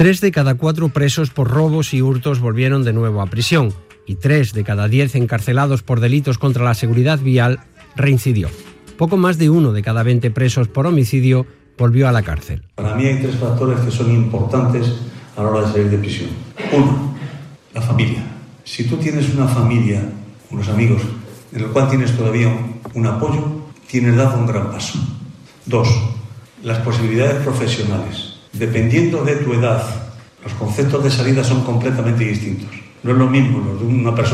3 de cada 4 presos por robos y hurtos volvieron de nuevo a prisión y 3 de cada 10 encarcelados por delitos contra la seguridad vial reincidió. Poco más de 1 de cada 20 presos por homicidio volvió a la cárcel. Para mí hay 3 factores que son importantes a la hora de salir de prisión. 1, la familia. Si tú tienes una familia, unos amigos, en el cual tienes todavía un apoyo, tienes dado un gran paso. 2, las posibilidades profesionales. Dependiendo de tu edad, los conceptos de salida son completamente distintos. No es lo mismo los de una persona